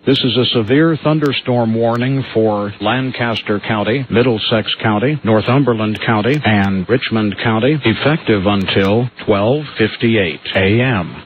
This is a severe thunderstorm warning for Lancaster County, Middlesex County, Northumberland County, and Richmond County, effective until 12:58 a.m.